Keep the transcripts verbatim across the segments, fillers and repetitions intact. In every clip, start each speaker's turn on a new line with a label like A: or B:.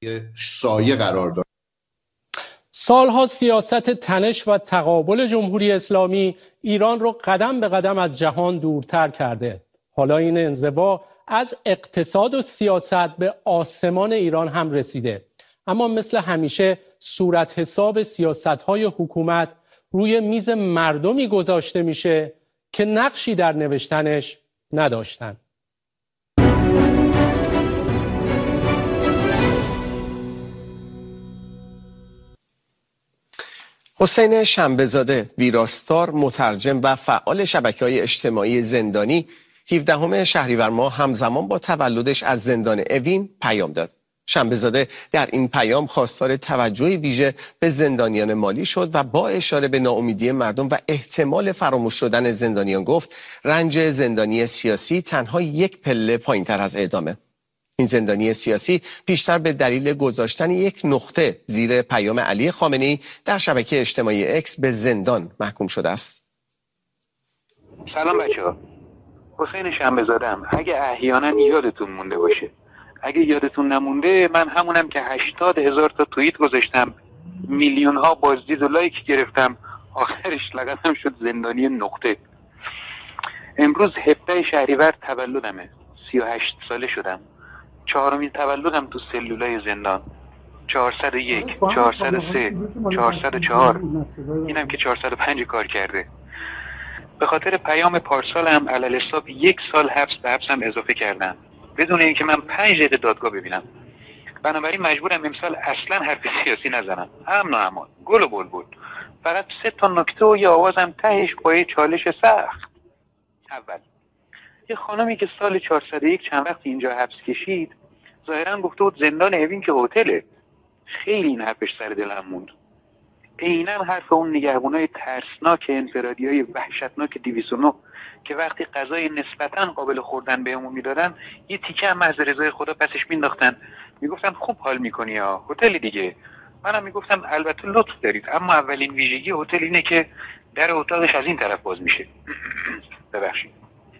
A: سایه قرار دارد.
B: سالها سیاست تنش و تقابل جمهوری اسلامی ایران رو قدم به قدم از جهان دورتر کرده. حالا این انزوا از اقتصاد و سیاست به آسمان ایران هم رسیده. اما مثل همیشه صورت حساب سیاست‌های حکومت روی میز مردمی گذاشته میشه که نقشی در نوشتنش نداشتن.
C: حسین شنبه‌زاده، ویراستار، مترجم و فعال شبکه‌های اجتماعی زندانی، هفدهم شهریور ماه همزمان با تولدش از زندان اوین پیام داد. شنبه‌زاده در این پیام خواستار توجه ویژه به زندانیان مالی شد و با اشاره به ناامیدی مردم و احتمال فراموش شدن زندانیان گفت رنج زندانی سیاسی تنها یک پله پایین‌تر از اعدامه. این زندانی سیاسی پیشتر به دلیل گذاشتن یک نقطه زیر پیام علی خامنه‌ای در شبکه اجتماعی اکس به زندان محکوم شده است.
D: سلام بچه‌ها. حسین شنبه‌زاده‌ام. اگه احیانا یادتون مونده باشه. اگه یادتون نمونده من همونم که هشتاد هزار تا توییت گذاشتم، میلیون ها بازدید و لایک گرفتم، آخرش لقبم شد زندانی نقطه. امروز هفدهم شهریور تولدمه. سی و هشت ساله شدم. چهارمین تولدم تو سلولای زندان. چهارصد و یک، چهارصد و سه، چهارصد و چهار. اینم که چهارصد و پنج کار کرده. به خاطر پیام پارسالم علالحساب یک سال حبس به حبسم اضافه کردن بدون اینکه من پنج دقیقه دادگاه ببینم. بنابراین مجبورم امسال اصلا حرف سیاسی نزنم. امن و امان، گل و بلبل. فقط سه تا نکته و یه آوازم تهش با یه چالش سخت. اول، یه خانمی که سال چهارصد و یک چند وقت اینجا حبس کشید ظاهرا گفته بود زندان اوین که هتله. خیلی این حرفش سر دلم موند. عیناً حرف اون نگهبانای ترسناک انفرادیای وحشتناک دویست و نه که وقتی غذای نسبتاً قابل خوردن بهمون میدادن یه تیکه هم از رضای خدا پسش مینداختن، میگفتن خوب حال میکنی ها، هتل دیگه. منم میگفتم البته لطف دارید، اما اولین ویژگی هتل اینه که در اتاقش از این طرف باز میشه. ببخشید.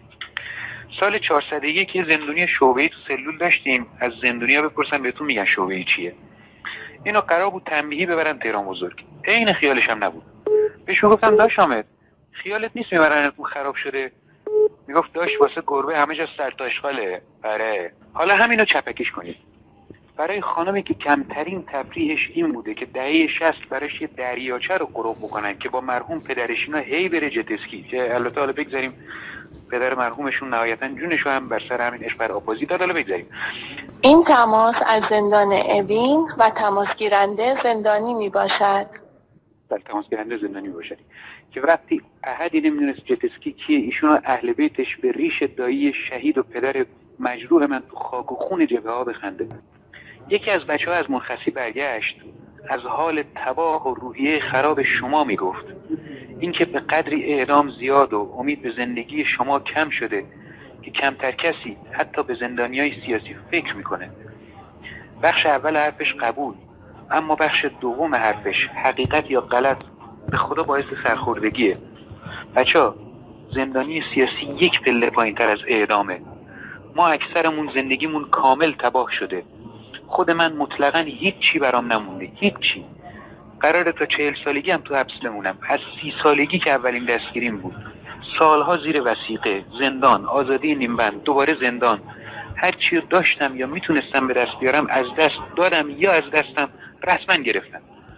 D: سال چهارصد و یک یه زندونی شعبه‌ای تو سلول داشتیم. از زندونیا بپرسن بهتون میگن شعبه‌ای چیه. اینو قرار بود تنبیهی ببرن تهران بزرگ. عین خیالش هم نبود. بهش گفتم داش حامد خیالت نیست میبرنتون خراب شده؟ میگفت داش واسه گربه همه جا سر تا اشغاله. آره حالا همینو چپکیش کنید. برای خانمی که کمترین تفریحش این بوده که دهه شصت براش یه دریاچه رو غرق بکنن که با مرحوم پدرش اینا هی بره جت اسکی، که البته حالا بگذاریم پدر مرحومشون نهایتاً جونشو هم بر سر همین عشق بر آبازی داد. حالا بگذاریم.
E: این تماس از زندان اوین و تماس گیرنده زندانی می باشد.
D: بله تماس گیرنده زندانی می باشد که وقتی احدی نمیدونست جت اسکی کیه، ایشون اهل بیتش به ریش دایی شهید و پدر مجروح من تو خاک و خون جبهه ها بخنده. یکی از بچه ها از مرخصی برگشت، از حال تباه و روحیه خراب شما می گفت. اینکه به قدری اعدام زیاد و امید به زندگی شما کم شده که کمتر کسی حتی به زندانیای سیاسی فکر میکنه. بخش اول حرفش قبول، اما بخش دوم حرفش حقیقت یا غلط به خدا باعث سرخوردگیه. بچه‌ها زندانی سیاسی یک پله پایین تر از اعدامه. ما اکثرمون زندگیمون کامل تباه شده. خود من مطلقاً هیچ چی برام نمونده، هیچ چی. قراره تا چهل سالگی هم تو حبس بمونم. از سی سالگی که اولین دستگیریم بود، سالها زیر وثیقه، زندان، آزادی نیمبند، دوباره زندان. هر چی رو داشتم یا میتونستم به دست بیارم از دست دادم یا از دستم رسما گرفتم.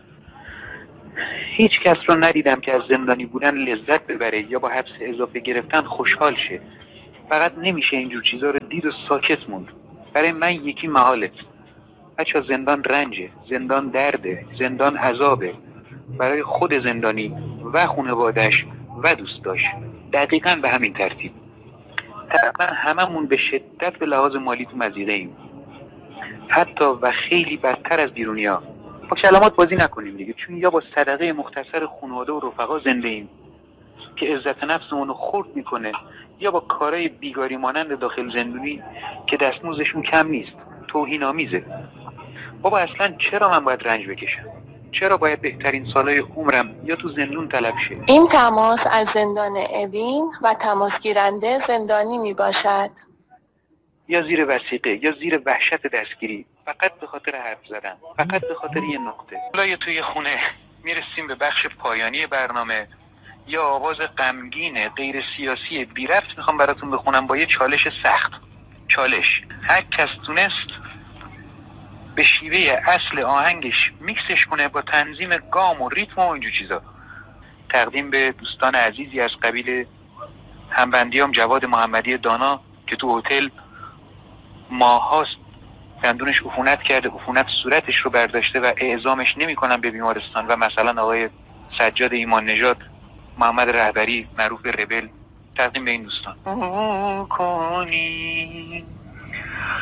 D: هیچ کس رو ندیدم که از زندانی بودن لذت ببره یا با حبس اضافه گرفتن خوشحال شه. فقط نمیشه اینجور چیزا رو دید و ساکت موند. برای من یکی محاله. بچه زندان رنجه، زندان درده، زندان عذابه. برای خود زندانی و خانواده‌اش و دوستاش دقیقاً به همین ترتیب. تقریبا هممون به شدت به لحاظ مالی تو مضیقه ایم، حتی و خیلی بدتر از بیرونیا. با کلمات بازی نکنیم دیگه، چون یا با صدقه مختصر خانواده و رفقا زنده ایم که عزت نفسمون رو خرد میکنه، یا با کارهای بیگاری مانند داخل زندونی که دستمزدشون کم نیست، توهین‌آمیزه. بابا اصلا چرا من باید رنج بکشم؟ چرا باید بهترین سالهای عمرم یا تو زندون تلف شه؟
E: این تماس از زندان اوین و تماس گیرنده زندانی می باشد.
D: یا زیر وثیقه یا زیر وحشت دستگیری، فقط به خاطر حرف زدن، فقط به خاطر یه نقطه. حالا توی خونه میرسیم به بخش پایانی برنامه، یا آواز غمگین غیر سیاسی بی ربط میخوام براتون بخونم با یه چالش سخت. چالش: هر کس تونست به شیوه اصل آهنگش میکسش کنه با تنظیم گام و ریتم و اینجور چیزا. تقدیم به دوستان عزیزی از قبیل همبندیام جواد محمدی دانا که تو هتل ماهاست دندونش عفونت کرده، عفونت صورتش رو برداشته و اعزامش نمی‌کنن به بیمارستان، و مثلا آقای سجاد ایمان نژاد، محمد رهبری معروف ربل. تقدیم به این دوستان.